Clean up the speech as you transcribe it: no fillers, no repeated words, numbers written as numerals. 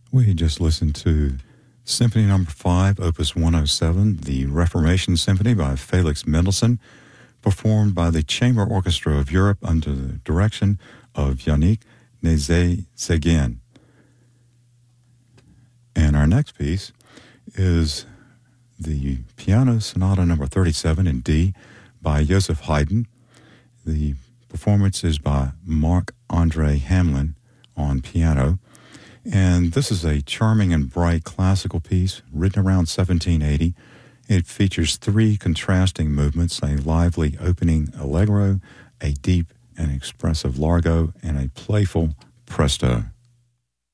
We just listened to Symphony Number 5, Opus 107, the Reformation Symphony by Felix Mendelssohn, performed by the Chamber Orchestra of Europe under the direction of Yannick Nézet-Séguin. And our next piece is the Piano Sonata Number 37 in D by Joseph Haydn. The performance is by Marc-André Hamelin on piano. And this is a charming and bright classical piece written around 1780. It features three contrasting movements, a lively opening allegro, a deep and expressive largo, and a playful presto.